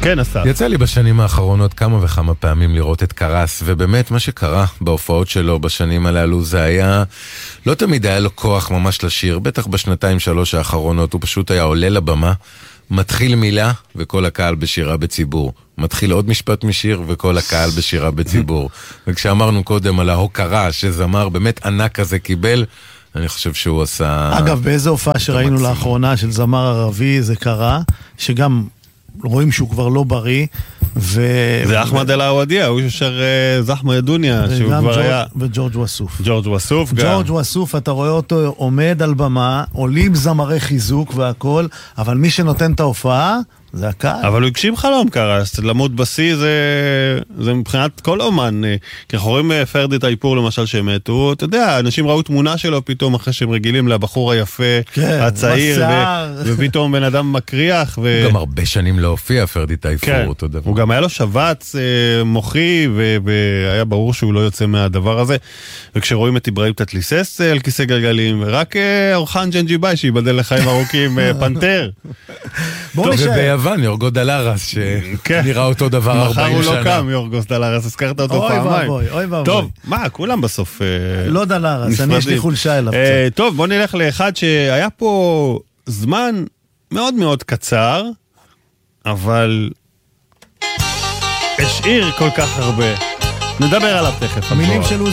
כן, אסף. יצא לי בשנים האחרונות כמה וכמה פעמים לראות את קרס, ובאמת מה שקרה בהופעות שלו בשנים הללו זה היה, לא תמיד היה לו כוח ממש לשיר, בטח בשנתיים שלוש האחרונות, הוא פשוט היה עולה לבמה, מתחיל מילה וכל הקהל בשירה בציבור. מתחיל עוד משפט משיר וכל הקהל בשירה בציבור. וכשאמרנו קודם על ההוקרה שזמר באמת ענק כזה קיבל, אני חושב שהוא עשה... אגב, באיזה הופעה שראינו לאחרונה של זמר ערבי זה קרה, שגם רואים שהוא כבר לא בריא, זה אחמד אל-עוודיה, הוא שר זחמה דוניה, שהוא כבר היה... וג'ורג' וסוף. ג'ורג' וסוף גם. ג'ורג' וסוף, אתה רואה אותו עומד על במה, עולים זמרי חיזוק והכל, אבל מי שנותן את ההופעה זה הקהל. אבל הוא הגשים חלום קרס, למות בשיא זה מבחינת כל אומן, כי אנחנו רואים פרדי טייפור למשל שמתו, אתה יודע, אנשים ראו תמונה שלו פתאום אחרי שהם רגילים לבחור היפה, הצעיר, ופתאום בן אדם מקריח. הוא גם הרבה שנים לא הופיע פרדי טייפור, אותו דבר. הוא גם היה לו שבץ מוחי, והיה ברור שהוא לא יוצא מהדבר הזה, וכשרואים את איברהים תתליסס על כיסא גלגלים, רק אורחן ג'נג'יבאי שיבדל לחיים ארוכים פנתר. וביוון, יורגו דלרס, שנראה אותו דבר 40 שנה. מחר הוא לא קם, יורגו דלרס, הזכרת אותו פעמיים. אוי ואבוי. טוב, מה, כולם בסוף לא דלרס, אני יש לי חולשה אליו. טוב, בוא נלך לאחד שהיה פה זמן מאוד מאוד קצר, אבל השאיר כל כך הרבה. נדבר עליו תכף. המילים של עוזי